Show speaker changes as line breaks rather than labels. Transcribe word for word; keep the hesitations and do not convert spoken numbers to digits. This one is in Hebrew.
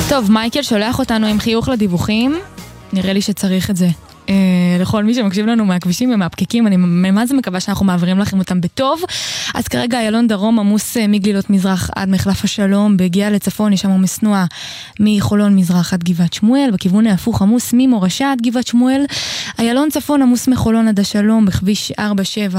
טוב, מייקל שולח אותנו עם חיוך לדיווחים. נראה לי שצריך את זה. אה, לכל מי שמקשיב לנו מהכבישים ומהפקקים, אני מה זה מקווה שאנחנו מעבירים לכם אותם בטוב. אז כרגע איילון דרום עמוס מגלילות מזרח עד מחלף השלום, בהגיע לצפון יש שם עומס תנועה מחולון מזרח עד גבעת שמואל, בכיוון ההפוך עמוס ממורשה עד גבעת שמואל. איילון צפון עמוס מחולון עד השלום בכביש ארבע שבע